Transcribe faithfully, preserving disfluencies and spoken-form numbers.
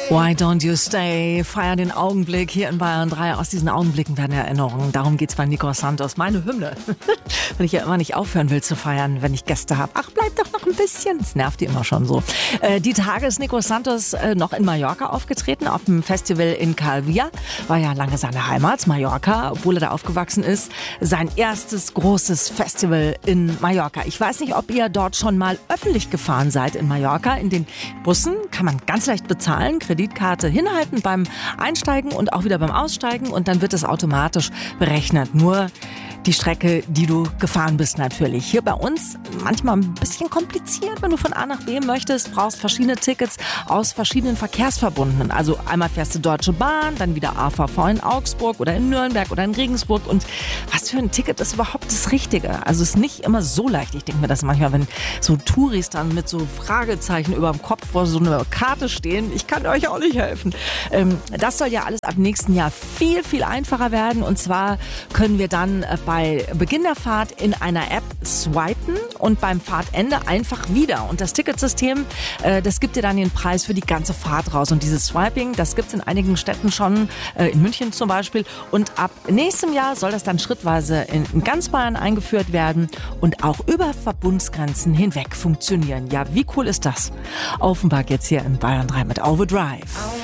Why don't you stay? Feier den Augenblick hier in Bayern drei. Aus diesen Augenblicken werden Erinnerungen. Darum geht's bei Nico Santos. Meine Hymne. Wenn ich ja immer nicht aufhören will zu feiern, wenn ich Gäste habe. Ach, bleib doch noch ein bisschen. Das nervt die immer schon so. Äh, die Tage ist Nico Santos äh, noch in Mallorca aufgetreten, auf dem Festival in Calvia. War ja lange seine Heimat, Mallorca, obwohl er da aufgewachsen ist. Sein erstes großes Festival in Mallorca. Ich weiß nicht, ob ihr dort schon mal öffentlich gefahren seid in Mallorca. In den Bussen kann man ganz leicht bezahlen, Kreditkarte hinhalten beim Einsteigen und auch wieder beim Aussteigen und dann wird es automatisch berechnet. Nur die Strecke, die du gefahren bist natürlich. Hier bei uns manchmal ein bisschen kompliziert, wenn du von A nach B möchtest, brauchst verschiedene Tickets aus verschiedenen Verkehrsverbunden. Also einmal fährst du Deutsche Bahn, dann wieder A V V in Augsburg oder in Nürnberg oder in Regensburg. Und was für ein Ticket ist überhaupt das Richtige? Also es ist nicht immer so leicht. Ich denke mir das manchmal, wenn so Touris dann mit so Fragezeichen über dem Kopf vor so einer Karte stehen. Ich kann euch auch nicht helfen. Ähm, das soll ja alles ab nächsten Jahr viel, viel einfacher werden. Und zwar können wir dann bei Beginn der Fahrt in einer App swipen und beim Fahrtende einfach wieder. Und das Ticketsystem, äh, das gibt dir dann den Preis für die ganze Fahrt raus. Und dieses Swiping, das gibt es in einigen Städten schon, äh, in München zum Beispiel. Und ab nächstem Jahr soll das dann schrittweise in, in ganz Bayern eingeführt werden und auch über Verbundsgrenzen hinweg funktionieren. Ja, wie cool ist das? Offenbach jetzt hier in Bayern drei mit Overdrive.